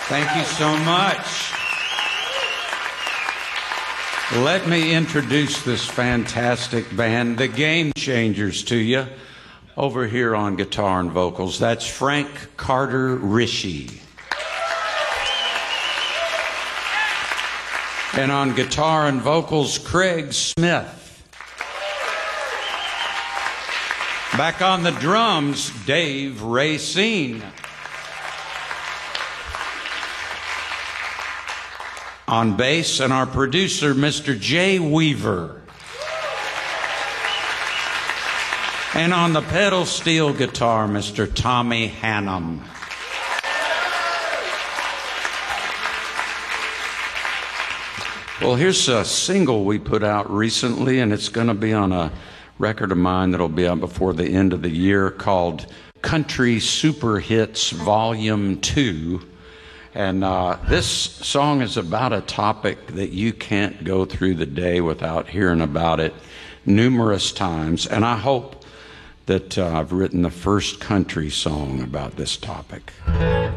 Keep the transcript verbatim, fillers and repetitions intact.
Thank you so much. Let me introduce this fantastic band, the Game Changers, to you. Over here on guitar and vocals, that's Frank Carter Rishi. And on guitar and vocals, Craig Smith. Back on the drums, Dave Racine. On bass, and our producer, Mister Jay Weaver. And on the pedal steel guitar, Mister Tommy Hannum. Well, here's a single we put out recently, and it's going to be on a record of mine that'll be out before the end of the year, called Country Super Hits Volume two. And uh, this song is about a topic that you can't go through the day without hearing about it numerous times. And I hope that uh, I've written the first country song about this topic.